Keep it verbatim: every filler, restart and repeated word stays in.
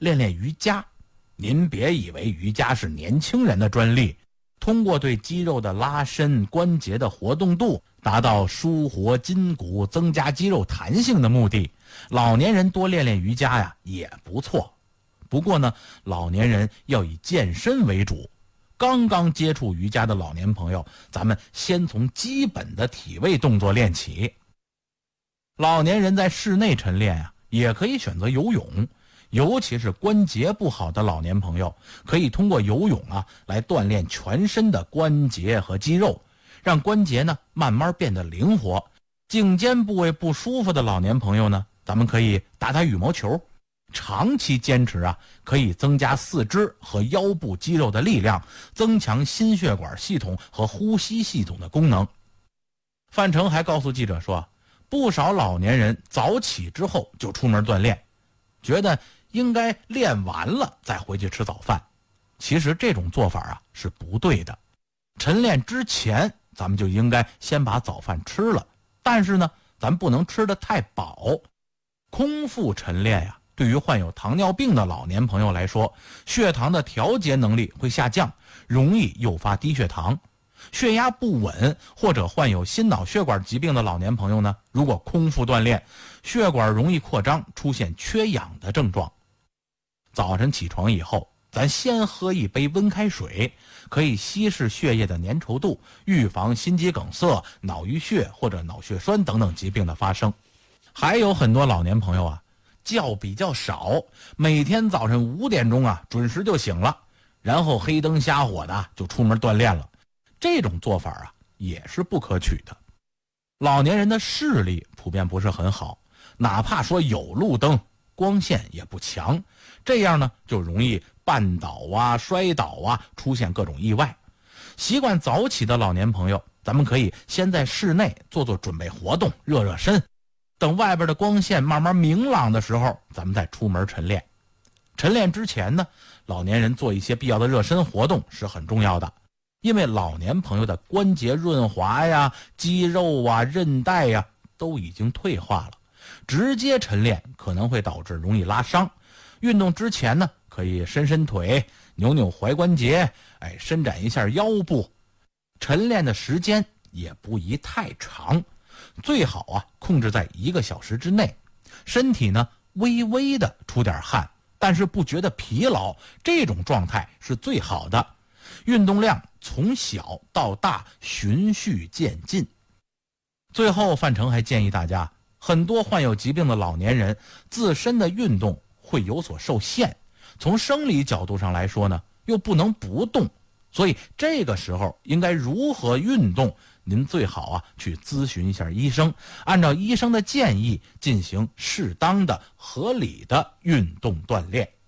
练练瑜伽。您别以为瑜伽是年轻人的专利，通过对肌肉的拉伸、关节的活动度，达到舒活筋骨、增加肌肉弹性的目的。老年人多练练瑜伽呀，也不错。不过呢，老年人要以健身为主。刚刚接触瑜伽的老年朋友，咱们先从基本的体位动作练起。老年人在室内晨练啊，也可以选择游泳。尤其是关节不好的老年朋友，可以通过游泳啊来锻炼全身的关节和肌肉，让关节呢慢慢变得灵活。颈肩部位不舒服的老年朋友呢，咱们可以打打羽毛球。长期坚持啊，可以增加四肢和腰部肌肉的力量，增强心血管系统和呼吸系统的功能。范成还告诉记者说，不少老年人早起之后就出门锻炼，觉得应该练完了再回去吃早饭。其实这种做法啊是不对的。晨练之前咱们就应该先把早饭吃了，但是呢咱不能吃得太饱。空腹晨练呀、啊，对于患有糖尿病的老年朋友来说，血糖的调节能力会下降，容易诱发低血糖。血压不稳或者患有心脑血管疾病的老年朋友呢，如果空腹锻炼，血管容易扩张，出现缺氧的症状。早晨起床以后，咱先喝一杯温开水，可以稀释血液的粘稠度，预防心肌梗塞、脑淤血或者脑血栓等等疾病的发生。还有很多老年朋友啊，觉比较少，每天早晨五点钟啊准时就醒了，然后黑灯瞎火的就出门锻炼了。这种做法啊也是不可取的。老年人的视力普遍不是很好，哪怕说有路灯，光线也不强，这样呢就容易绊倒啊、摔倒啊，出现各种意外。习惯早起的老年朋友，咱们可以先在室内做做准备活动，热热身，等外边的光线慢慢明朗的时候，咱们再出门晨练。晨练之前呢，老年人做一些必要的热身活动是很重要的，因为老年朋友的关节润滑呀、肌肉啊、韧带呀都已经退化了，直接晨练可能会导致容易拉伤。运动之前呢，可以伸伸腿、扭扭踝关节，哎，伸展一下腰部。晨练的时间也不宜太长，最好啊控制在一个小时之内。身体呢微微的出点汗，但是不觉得疲劳，这种状态是最好的。运动量从小到大循序渐进。最后，范成还建议大家，很多患有疾病的老年人自身的运动会有所受限，从生理角度上来说呢，又不能不动，所以这个时候应该如何运动，您最好啊去咨询一下医生，按照医生的建议进行适当的、合理的运动锻炼。